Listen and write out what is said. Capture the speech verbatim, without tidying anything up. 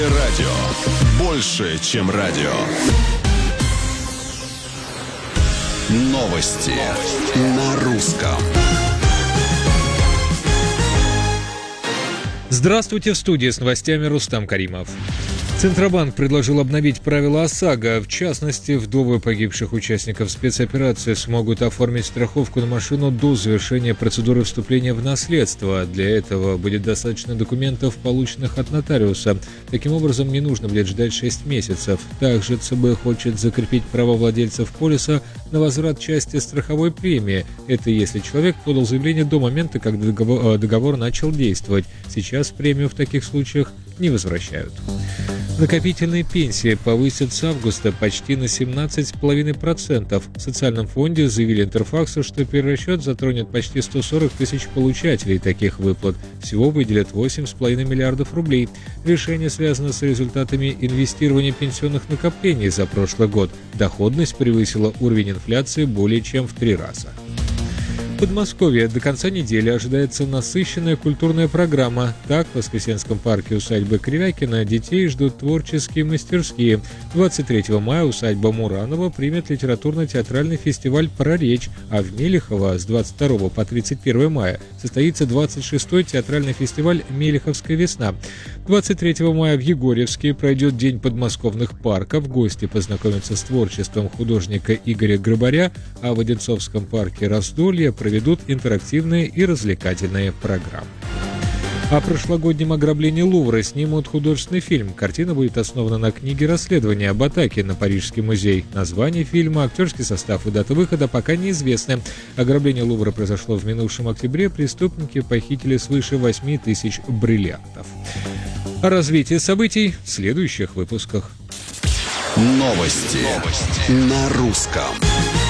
Радио. Больше, чем радио. Новости на русском. Здравствуйте, в студии с новостями Рустам Каримов. Центробанк предложил обновить правила ОСАГО. В частности, вдовы погибших участников спецоперации смогут оформить страховку на машину до завершения процедуры вступления в наследство. Для этого будет достаточно документов, полученных от нотариуса. Таким образом, не нужно будет ждать шесть месяцев. Также ЦБ хочет закрепить право владельцев полиса на возврат части страховой премии. Это если человек подал заявление до момента, когда договор, договор начал действовать. Сейчас премию в таких случаях не возвращают. Накопительные пенсии повысят с августа почти на семнадцать целых пять десятых процента. В социальном фонде заявили Интерфаксу, что перерасчет затронет почти сто сорок тысяч получателей таких выплат. Всего выделят восемь целых пять десятых миллиардов рублей. Решение связано с результатами инвестирования пенсионных накоплений за прошлый год. Доходность превысила уровень инфляции более чем в три раза. В Подмосковье до конца недели ожидается насыщенная культурная программа. Так, в Воскресенском парке усадьбы Кривякина детей ждут творческие мастерские. двадцать третьего мая усадьба Муранова примет литературно-театральный фестиваль «Проречь», а в Мелехово с двадцать второго по тридцать первое мая состоится двадцать шестой театральный фестиваль «Мелеховская весна». двадцать третьего мая в Егорьевске пройдет День подмосковных парков. Гости познакомятся с творчеством художника Игоря Грабаря, а в Одинцовском парке Раздолье проведут интерактивные и развлекательные программы. О прошлогоднем ограблении Лувра снимут художественный фильм. Картина будет основана на книге расследования об атаке на Парижский музей. Название фильма, актерский состав и дата выхода пока неизвестны. Ограбление Лувра произошло в минувшем октябре. Преступники похитили свыше восемь тысяч бриллиантов. О развитии событий в следующих выпусках. Новости, Новости. на русском.